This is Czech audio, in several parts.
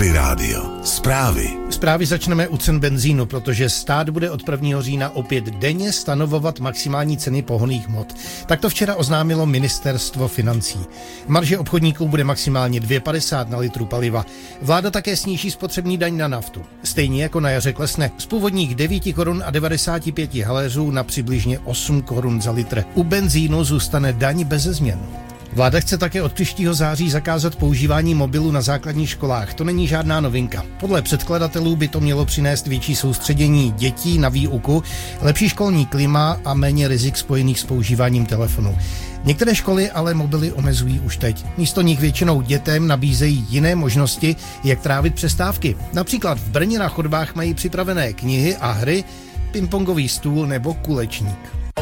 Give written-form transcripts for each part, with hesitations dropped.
Country Radio. Zprávy začneme u cen benzínu, protože stát bude od 1. října opět denně stanovovat maximální ceny pohonných hmot. Tak to včera oznámilo ministerstvo financí. Marže obchodníků bude maximálně 2,50 na litru paliva. Vláda také sníží spotřební daň na naftu. Stejně jako na jaře klesne z původních 9 korun a 95 haléřů na přibližně 8 korun za litr. U benzínu zůstane daň beze změn. Vláda chce také od příštího září zakázat používání mobilů na základních školách. To není žádná novinka. Podle předkladatelů by to mělo přinést větší soustředění dětí na výuku, lepší školní klima a méně rizik spojených s používáním telefonu. Některé školy ale mobily omezují už teď. Místo nich většinou dětem nabízejí jiné možnosti, jak trávit přestávky. Například v Brně na chodbách mají připravené knihy a hry, pingpongový stůl nebo kulečník.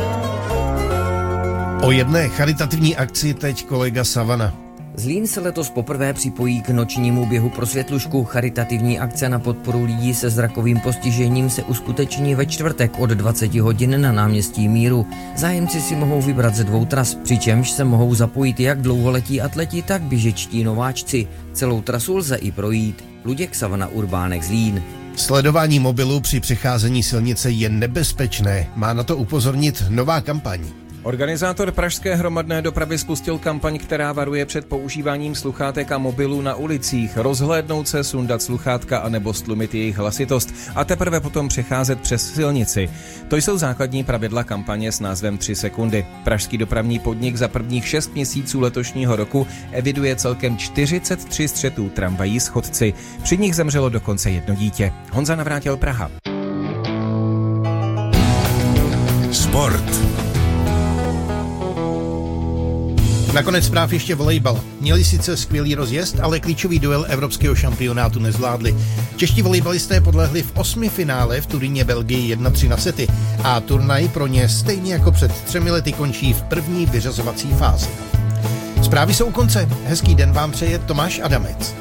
O jedné charitativní akci teď kolega Savana. Zlín se letos poprvé připojí k nočnímu běhu pro světlušku. Charitativní akce na podporu lidí se zrakovým postižením se uskuteční ve čtvrtek od 20 hodin na náměstí Míru. Zájemci si mohou vybrat ze 2 tras, přičemž se mohou zapojit jak dlouholetí atleti, tak běžečtí nováčci. Celou trasu lze i projít. Luděk Savana, Urbánek, Zlín. Sledování mobilu při přecházení silnice je nebezpečné. Má na to upozornit nová kampaň. Organizátor pražské hromadné dopravy spustil kampaň, která varuje před používáním sluchátek a mobilů na ulicích, rozhlédnout se, sundat sluchátka anebo stlumit jejich hlasitost a teprve potom přecházet přes silnici. To jsou základní pravidla kampaně s názvem 3 sekundy. Pražský dopravní podnik za prvních 6 měsíců letošního roku eviduje celkem 43 střetů tramvají s chodci. Při nich zemřelo dokonce 1 dítě. Honza Navrátil, Praha. Sport. Nakonec zpráv ještě volejbal. Měli sice skvělý rozjezd, ale klíčový duel evropského šampionátu nezvládli. Čeští volejbalisté podlehli v 8. finále v Turíně Belgii 1-3 na sety a turnaj pro ně stejně jako před 3 lety končí v první vyřazovací fázi. Zprávy jsou u konce. Hezký den vám přeje Tomáš Adamec.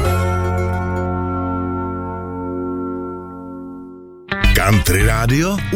Country Radio